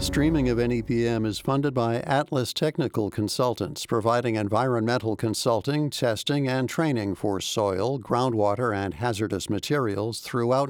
streaming of NEPM is funded by Atlas Technical Consultants, providing environmental consulting, testing, and training for soil, groundwater, and hazardous materials throughout